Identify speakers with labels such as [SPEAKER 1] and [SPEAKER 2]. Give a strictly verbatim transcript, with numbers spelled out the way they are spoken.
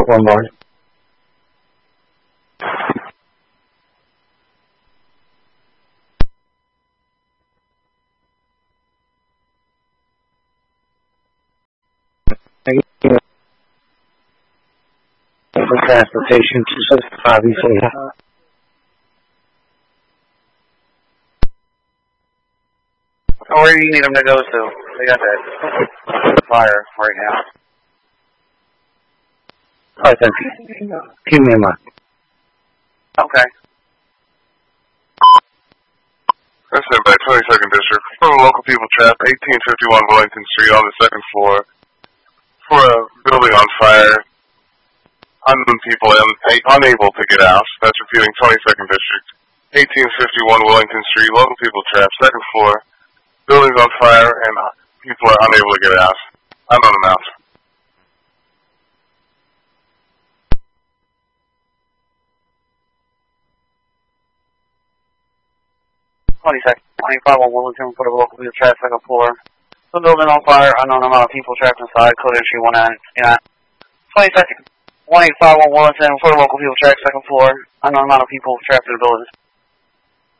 [SPEAKER 1] one more. Transportation two sixty-five East Lehigh.
[SPEAKER 2] Where do you need them to go to? They got that fire right now.
[SPEAKER 1] Alright, thank you. Keep me in mind.
[SPEAKER 2] Okay.
[SPEAKER 3] That's it, by twenty-second District. For a local people trapped, eighteen fifty-one Wellington Street on the second floor. For a building on fire. Unknown people un unable to get out. That's repeating twenty-second District. eighteen fifty-one Wellington Street, local people trapped, second floor. Buildings on fire and people are unable to get out. Unknown amount.
[SPEAKER 2] twenty-second. twenty-five on Wellington for the local people trapped, second floor. The building on fire, unknown amount of people trapped inside, code entry one nine. Yeah. twenty-second. one eight five one Wellington for the local people trapped, second floor. Unknown amount of people trapped in the building.